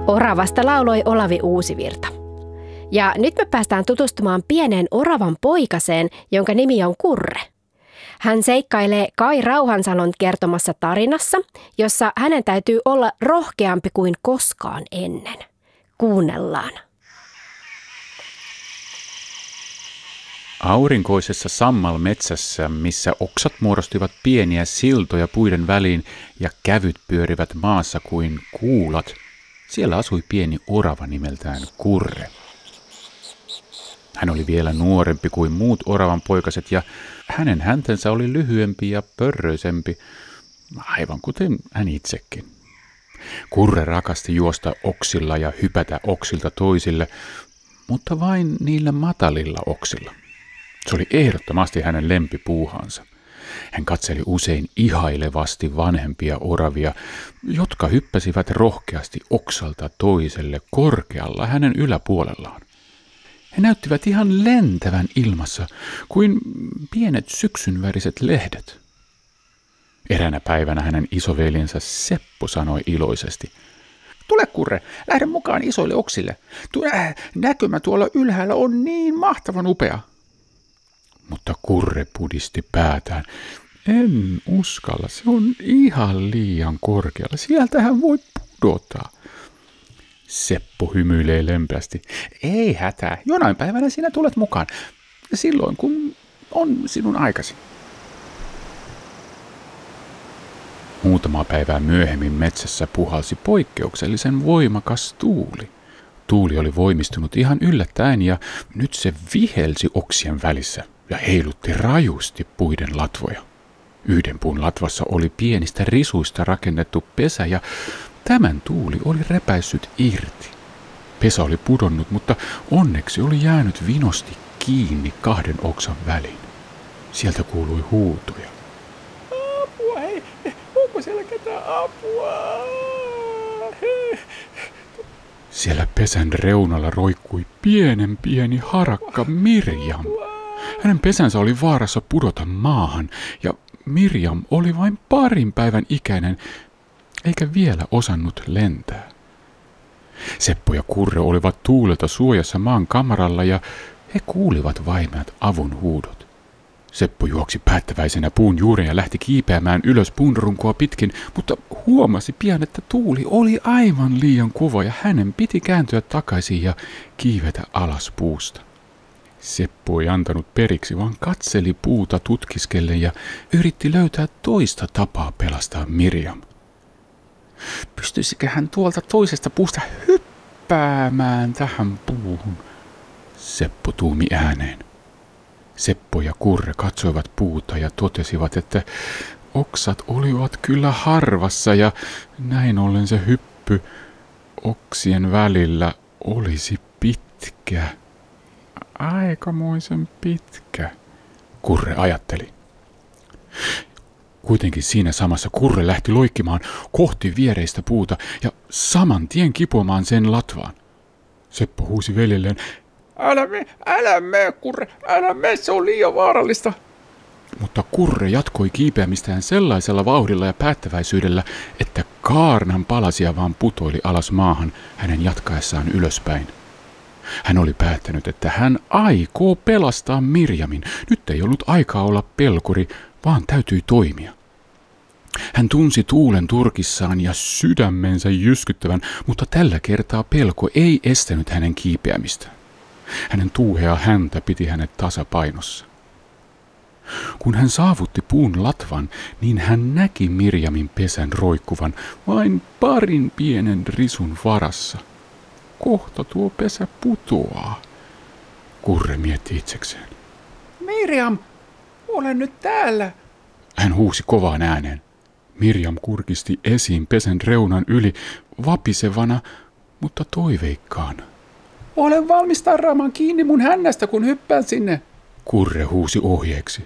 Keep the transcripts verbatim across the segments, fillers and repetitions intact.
Oravasta lauloi Olavi Uusivirta. Ja nyt me päästään tutustumaan pieneen oravan poikaseen, jonka nimi on Kurre. Hän seikkailee Kai Rauhansalon kertomassa tarinassa, jossa hänen täytyy olla rohkeampi kuin koskaan ennen. Kuunnellaan. Aurinkoisessa sammalmetsässä, missä oksat muodostivat pieniä siltoja puiden väliin ja kävyt pyörivät maassa kuin kuulat, siellä asui pieni orava nimeltään Kurre. Hän oli vielä nuorempi kuin muut oravan poikaset ja hänen häntensä oli lyhyempi ja pörröisempi, aivan kuten hän itsekin. Kurre rakasti juosta oksilla ja hypätä oksilta toisille, mutta vain niillä matalilla oksilla. Se oli ehdottomasti hänen lempipuuhansa. Hän katseli usein ihailevasti vanhempia oravia, jotka hyppäsivät rohkeasti oksalta toiselle korkealla hänen yläpuolellaan. He näyttivät ihan lentävän ilmassa kuin pienet syksynväriset lehdet. Eräänä päivänä hänen isoveljensä Seppo sanoi iloisesti: "Tule Kurre, lähde mukaan isoille oksille. Tuo äh, näkymä tuolla ylhäällä on niin mahtavan upea." Mutta Kurre pudisti päätään. "En uskalla, se on ihan liian korkealla. Sieltähän voi pudota." Seppo hymyilee lempeästi. "Ei hätää, jonain päivänä sinä tulet mukaan. Silloin kun on sinun aikasi." Muutamaa päivää myöhemmin metsässä puhalsi poikkeuksellisen voimakas tuuli. Tuuli oli voimistunut ihan yllättäen ja nyt se vihelsi oksien välissä ja heilutti rajusti puiden latvoja. Yhden puun latvassa oli pienistä risuista rakennettu pesä ja tämän tuuli oli repäissyt irti. Pesä oli pudonnut, mutta onneksi oli jäänyt vinosti kiinni kahden oksan väliin. Sieltä kuului huutoja. "Apua, hei, onko siellä ketään apua? Hei." Siellä pesän reunalla roikkui pienen pieni harakka Mirjam. Hänen pesänsä oli vaarassa pudota maahan ja Mirjam oli vain parin päivän ikäinen eikä vielä osannut lentää. Seppo ja Kurre olivat tuulelta suojassa maan kamaralla ja he kuulivat vaimeat avun huudot. Seppo juoksi päättäväisenä puun juureen ja lähti kiipeämään ylös puun runkoa pitkin, mutta huomasi pian, että tuuli oli aivan liian kova ja hänen piti kääntyä takaisin ja kiivetä alas puusta. Seppo ei antanut periksi, vaan katseli puuta tutkiskellen ja yritti löytää toista tapaa pelastaa Mirjam. Pystyisikö hän tuolta toisesta puusta hyppäämään tähän puuhun? Seppo tuumi ääneen. Seppo ja Kurre katsoivat puuta ja totesivat, että oksat olivat kyllä harvassa ja näin ollen se hyppy oksien välillä olisi pitkä. Aikamoisen pitkä, Kurre ajatteli. Kuitenkin siinä samassa Kurre lähti loikkimaan kohti viereistä puuta ja saman tien kipuamaan sen latvaan. Seppo huusi veljelleen: "Älä me, älä me, Kurre, älä me, se on liian vaarallista." Mutta Kurre jatkoi kiipeämistään sellaisella vauhdilla ja päättäväisyydellä, että kaarnan palasia vaan putoili alas maahan hänen jatkaessaan ylöspäin. Hän oli päättänyt, että hän aikoo pelastaa Mirjamin. Nyt ei ollut aikaa olla pelkuri, vaan täytyi toimia. Hän tunsi tuulen turkissaan ja sydämensä jyskyttävän, mutta tällä kertaa pelko ei estänyt hänen kiipeämistä. Hänen tuuhea häntä piti hänet tasapainossa. Kun hän saavutti puun latvan, niin hän näki Mirjamin pesän roikkuvan vain parin pienen risun varassa. Kohta tuo pesä putoaa, Kurre mietti itsekseen. "Mirjam, olen nyt täällä!" Hän huusi kovaan ääneen. Mirjam kurkisti esiin pesän reunan yli, vapisevana, mutta toiveikkaan. "Olen valmis tarraamaan kiinni mun hännästä, kun hyppään sinne!" Kurre huusi ohjeeksi.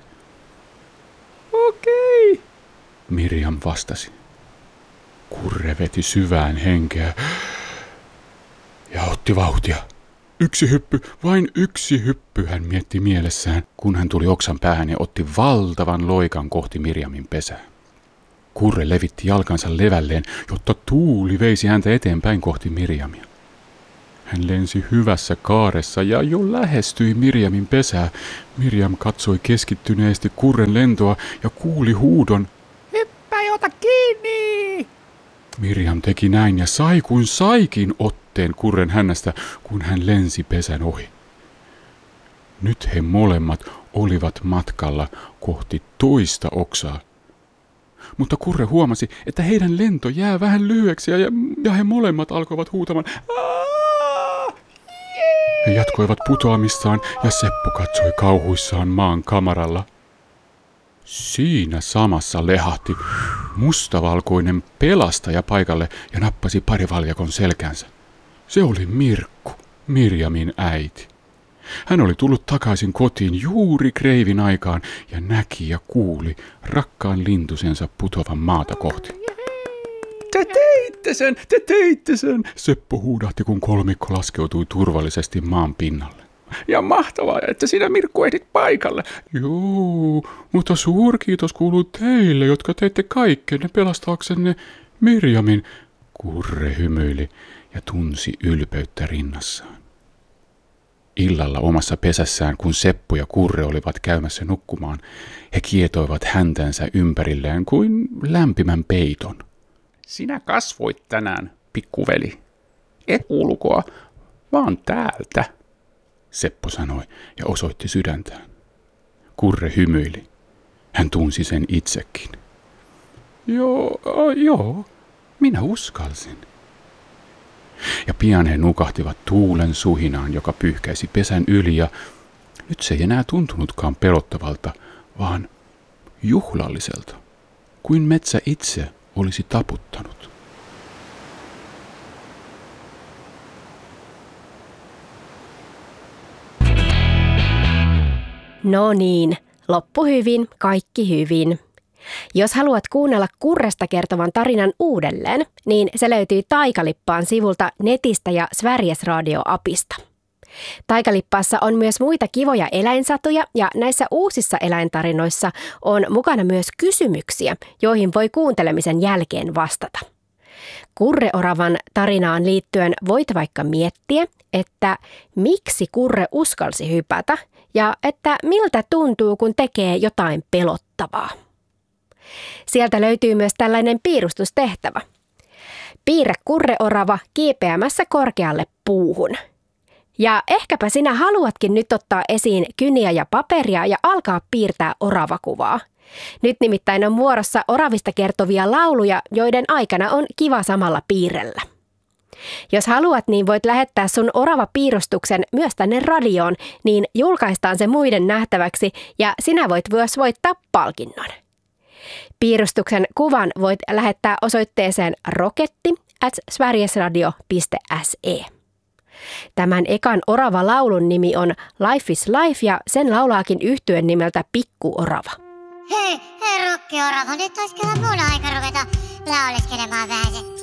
"Okei!" Mirjam vastasi. Kurre veti syvään henkeä ja otti vauhtia. Yksi hyppy, vain yksi hyppy, hän mietti mielessään, kun hän tuli oksan päähän ja otti valtavan loikan kohti Mirjamin pesää. Kurre levitti jalkansa levälleen, jotta tuuli veisi häntä eteenpäin kohti Mirjamia. Hän lensi hyvässä kaaressa ja jo lähestyi Mirjamin pesää. Mirjam katsoi keskittyneesti Kurren lentoa ja kuuli huudon. Hyppää ja ota kiinni! Mirjam teki näin ja sai kuin saikin otteen Kurren hännästä, kun hän lensi pesän ohi. Nyt he molemmat olivat matkalla kohti toista oksaa. Mutta Kurre huomasi, että heidän lento jää vähän lyhyeksi ja, ja he molemmat alkoivat huutamaan. Aa! He jatkoivat putoamistaan ja Seppo katsoi kauhuissaan maan kamaralla. Siinä samassa lehahti mustavalkoinen pelastaja paikalle ja nappasi parivaljakon selkänsä. Se oli Mirkku, Mirjamin äiti. Hän oli tullut takaisin kotiin juuri kreivin aikaan ja näki ja kuuli rakkaan lintusensa putovan maata kohti. Te teitte sen, te teitte sen, Seppo huudahti, kun kolmikko laskeutui turvallisesti maan pinnalle. Ja mahtavaa, että sinä Mirkku ehdit paikalle. Joo, mutta suurkiitos kuuluu teille, jotka teitte kaikkenne pelastaaksenne Mirjamin. Kurre hymyili ja tunsi ylpeyttä rinnassaan. Illalla omassa pesässään, kun Seppo ja Kurre olivat käymässä nukkumaan, he kietoivat häntänsä ympärilleen kuin lämpimän peiton. Sinä kasvoit tänään, pikkuveli. Et ulkoa, vaan täältä, Seppo sanoi ja osoitti sydäntään. Kurre hymyili. Hän tunsi sen itsekin. Joo, joo, minä uskalsin. Ja pian he nukahtivat tuulen suhinaan, joka pyyhkäisi pesän yli, ja nyt se ei enää tuntunutkaan pelottavalta, vaan juhlalliselta, kuin metsä itse olisi taputtanut. No niin, loppu hyvin, kaikki hyvin. Jos haluat kuunnella Kurresta kertovan tarinan uudelleen, niin se löytyy Taikalippaan sivulta netistä ja Sveriges Radio-apista. Taikalippaassa on myös muita kivoja eläinsatuja ja näissä uusissa eläintarinoissa on mukana myös kysymyksiä, joihin voi kuuntelemisen jälkeen vastata. Kurre-oravan tarinaan liittyen voit vaikka miettiä, että miksi kurre uskalsi hypätä ja että miltä tuntuu, kun tekee jotain pelottavaa. Sieltä löytyy myös tällainen piirustustehtävä. Piirrä kurre-orava kiipeämässä korkealle puuhun. Ja ehkäpä sinä haluatkin nyt ottaa esiin kyniä ja paperia ja alkaa piirtää oravakuvaa. Nyt nimittäin on vuorossa oravista kertovia lauluja, joiden aikana on kiva samalla piirrellä. Jos haluat, niin voit lähettää sun orava-piirustuksen myös tänne radioon, niin julkaistaan se muiden nähtäväksi ja sinä voit myös voittaa palkinnon. Piirustuksen kuvan voit lähettää osoitteeseen roketti at sverigesradio piste se. Tämän ekan orava-laulun nimi on Life is Life ja sen laulaakin yhtyen nimeltä Pikku-orava. Hei, hei Rokki-orava, nyt olisi kyllä mun aika ruveta lauleskelemaan vähän se.